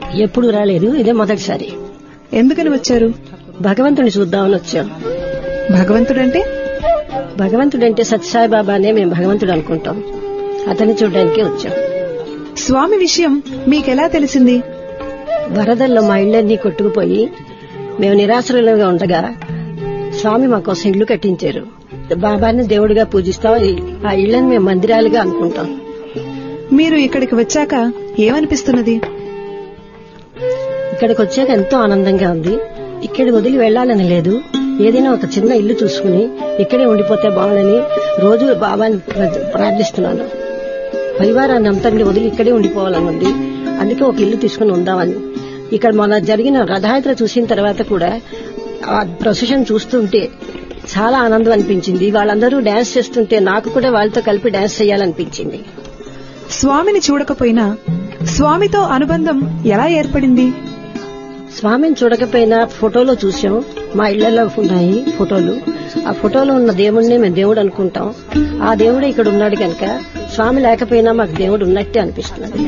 ఎప్పుడు రాలేదు, ఇదే మొదటిసారి. ఎందుకని వచ్చారు? భగవంతుని చూద్దామని వచ్చాం. భగవంతుడంటే? భగవంతుడంటే సత్యసాయిబాబానే మేము భగవంతుడు అనుకుంటాం. అతన్ని చూడడానికి వచ్చాం. స్వామి విషయం మీకెలా తెలిసింది? వరదల్లో మా ఇళ్లన్నీ కొట్టుకుపోయి మేము నిరాశ్రయులుగా ఉండగా స్వామి మా కోసం ఇళ్లు కట్టించారు. బాబాని దేవుడిగా పూజిస్తాం. ఆ ఇళ్లను మేము మందిరాలుగా అనుకుంటాం. మీరు ఇక్కడికి వచ్చాక ఏమనిపిస్తున్నది? ఇక్కడికి వచ్చాక ఎంతో ఆనందంగా ఉంది. ఇక్కడ వదిలి వెళ్లాలని లేదు. ఏదైనా ఒక చిన్న ఇల్లు చూసుకుని ఇక్కడే ఉండిపోతే బాగుండని రోజు బాబాని ప్రార్థిస్తున్నాను. పరివారాన్ని అంతటి వదిలి ఇక్కడే ఉండిపోవాలని ఉంది. అందుకే ఒక ఇల్లు తీసుకుని ఉందామని. ఇక్కడ మన జరిగిన రథయాత్ర చూసిన తర్వాత కూడా ఆ ప్రొసెషన్ చూస్తుంటే చాలా ఆనందం అనిపించింది. వాళ్ళందరూ డాన్స్ చేస్తుంటే నాకు కూడా వాళ్ళతో కలిపి డాన్స్ చేయాలనిపించింది. స్వామిని చూడకపోయినా స్వామితో అనుబంధం ఎలా ఏర్పడింది? స్వామిని చూడకపోయినా ఫోటోలో చూసాం. మా ఇళ్లలో ఉన్నాయి ఫోటోలు. ఆ ఫోటోలో ఉన్న దేవుడినే మేము దేవుడు అనుకుంటాం. ఆ దేవుడే ఇక్కడ ఉన్నాడు కనుక స్వామి లేకపోయినా మాకు దేవుడు ఉన్నట్టే అనిపిస్తున్నది.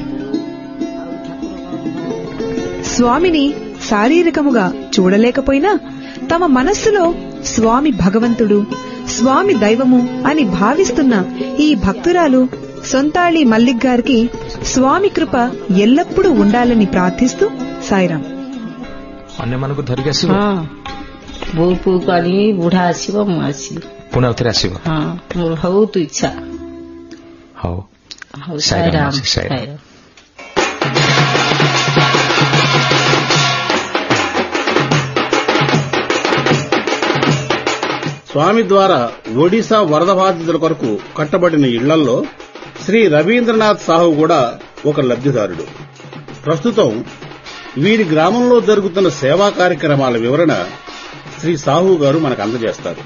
స్వామిని శారీరకముగా చూడలేకపోయినా తమ మనస్సులో స్వామి భగవంతుడు, స్వామి దైవము అని భావిస్తున్న ఈ భక్తురాలు సొంతాళి మల్లిక్ గారికి స్వామి కృప ఎల్లప్పుడూ ఉండాలని ప్రార్థిస్తూ ସାଇରାମ। ଅନ୍ୟମାନଙ୍କୁ ଧରିକି ଆସିବ? ହଁ, ବୋଉ ପୁଅ କରି ବୁଢା ଆସିବ, ମୁଁ ଆସିବି। ପୁଣି ଆଉଥରେ ଆସିବ? ହଁ, ମୋର ବହୁତ ଇଚ୍ଛା। ହଉ, ସାଇରାମ। స్వామి ద్వారా ఒడిశా వరద బాధితుల కొరకు కట్టబడిన ఇళ్లలో శ్రీ రవీంద్రనాథ్ సాహు కూడా ఒక లబ్ధిదారుడు. ప్రస్తుతం వీరి గ్రామంలో జరుగుతున్న సేవా కార్యక్రమాల వివరణ శ్రీ సాహు గారు మనకు అందజేస్తారు.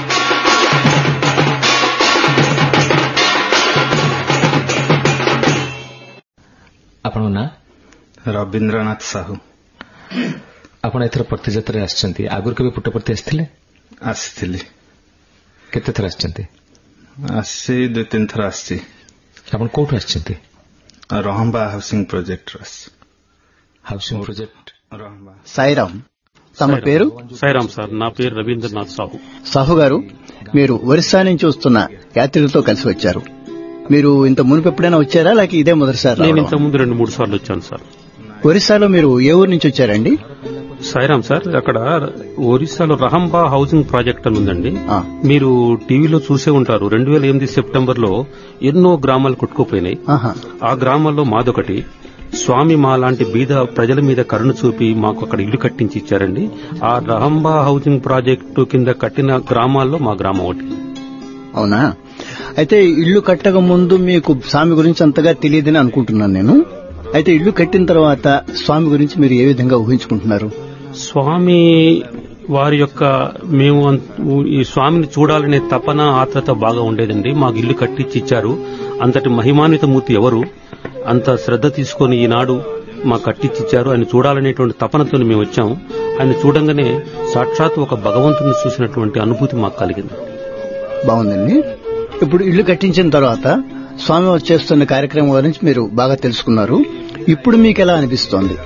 ଆପଣଙ୍କ ନାଁ? ରବୀନ୍ଦ୍ରନାଥ ସାହୁ। ଆପଣ ଏଥର ପ୍ରତିଯାତ୍ରାରେ ଆସିଛନ୍ତି, ଆଗରୁ କେବେ ପୁଟ୍ଟପର୍ତ୍ତି ଆସିଥିଲେ? ଆସିଥିଲି। କେତେ ଥର ଆସିଛନ୍ତି? ଆସି 2-3 ଥର ଆସିଛି। ଆପଣ କୋଉଠୁ ଆସିଛନ୍ତି? ରହମ୍ବା housing project. Housing project రహంబా। Sairam, తమ పేరు? సాయిరాం సార్, నా పేరు రవీంద్రనాథ్ సాహు। సాహు గారు, మీరు ఒరిస్సా నుంచి వస్తున్న యాత్రికులతో కలిసి వచ్చారు. మీరు ఇంత మునుపు ఎప్పుడైనా వచ్చారా, లేక ఇదే మొదటిసారి? నేను ఇంత ముందు 2-3 సార్లు వచ్చాను సార్। ఒరిస్సాలో మీరు ఏ ఊరు నుంచి వచ్చారండి? సాయిరాం సార్, అక్కడ ఒరిస్సాలో రహంబా హౌసింగ్ ప్రాజెక్ట్ అని ఉందండి, మీరు టీవీలో చూసే ఉంటారు। 2008 సెప్టెంబర్ లో ఎన్నో గ్రామాలు కొట్టుకుపోయినాయి। ఆ గ్రామాల్లో మాదొకటి. స్వామి మా లాంటి బీద ప్రజల మీద కరుణ చూపి మాకు అక్కడ ఇల్లు కట్టించి ఇచ్చారండి। ఆ రహంబా హౌసింగ్ ప్రాజెక్టు కింద కట్టిన గ్రామాల్లో మా గ్రామం ఒకటి। అవునా? అయితే ఇల్లు కట్టక ముందు మీకు స్వామి గురించి అంతగా తెలియదని అనుకుంటున్నాను నేను. అయితే ఇల్లు కట్టిన తర్వాత స్వామి గురించి మీరు ఏ విధంగా ఊహించుకుంటున్నారు? స్వామి వారి యొక్క మేము ఈ స్వామిని చూడాలనే తపన ఆత్రత బాగా ఉండేదండి। మాకు ఇల్లు కట్టించి ఇచ్చారు। అంతటి మహిమాన్విత మూర్తి ఎవరు అంత శ్రద్ధ తీసుకుని ఈనాడు మాకు కట్టించిచ్చారు। ఆయన చూడాలనేటువంటి తపనతో మేము వచ్చాము। ఆయన చూడంగానే సాక్షాత్ ఒక భగవంతుని చూసినటువంటి అనుభూతి మాకు కలిగింది। బాగుందండి। ఇప్పుడు ఇల్లు కట్టించిన తర్వాత స్వామి చేస్తున్న కార్యక్రమం గురించి మీరు బాగా తెలుసుకున్నారు. ఇప్పుడు మీకు ఎలా అనిపిస్తోంది?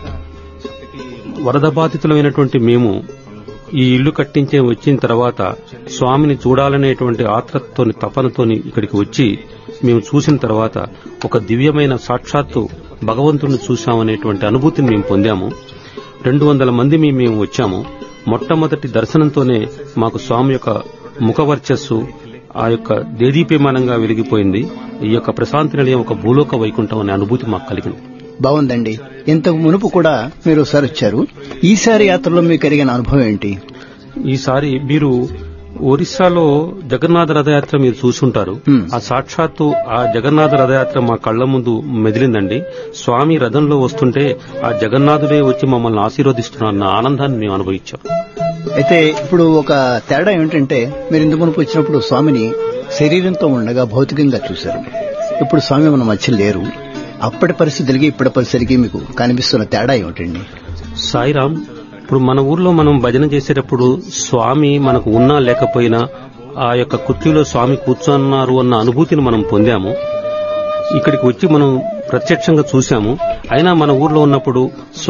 వరద బాధితులైనటువంటి మేము ఈ ఇల్లు కట్టించే వచ్చిన తర్వాత స్వామిని చూడాలనేటువంటి ఆత్రతతోని తపనతోని ఇక్కడికి వచ్చి మేము చూసిన తర్వాత ఒక దివ్యమైన సాక్షాత్తు భగవంతుడిని చూశామనేటువంటి అనుభూతిని మేము పొందాము। 200 మంది మేము వచ్చాము। మొట్టమొదటి దర్శనంతోనే మాకు స్వామి యొక్క ముఖవర్చస్సు ఆ యొక్క దేదీప్యమానంగా వెలిగిపోయింది। ఈ యొక్క ప్రశాంతి నిలయం ఒక భూలోక వైకుంఠం అనే అనుభూతి మాకు కలిగింది। బాగుందండి। ఇంతకు మునుపు కూడా మీరు ఒకసారి వచ్చారు. ఈసారి యాత్రలో మీకు కలిగిన అనుభవం ఏంటి? ఈసారి మీరు ఒరిస్సాలో జగన్నాథ రథయాత్ర మీరు చూసుంటారు। ఆ సాక్షాత్తు ఆ జగన్నాథ రథయాత్ర మా కళ్ల ముందు మెదిలిందండి। స్వామి రథంలో వస్తుంటే ఆ జగన్నాథుడే వచ్చి మమ్మల్ని ఆశీర్వదిస్తున్న ఆనందాన్ని మేము అనుభవించాం। అయితే ఇప్పుడు ఒక తేడా ఏమిటంటే, మీరు ఇంత మునుపు వచ్చినప్పుడు స్వామిని శరీరంతో ఉండగా భౌతికంగా చూశారు. ఇప్పుడు స్వామి మన మధ్య లేరు. అప్పటి పరిస్థితులకి ఇప్పటి పరిస్థితికి మీకు కనిపిస్తున్న తేడా ఏమిటండి? సాయిరాం, ఇప్పుడు మన ఊర్లో మనం భజన చేసేటప్పుడు స్వామి మనకు ఉన్నా లేకపోయినా ఆ యొక్క కుర్చీలో స్వామి కూర్చున్నారు అన్న అనుభూతిని మనం పొందాము। ఇక్కడికి వచ్చి మనం ప్రత్యక్షంగా చూశాము। అయినా మన ఊర్లో ఉన్నప్పుడు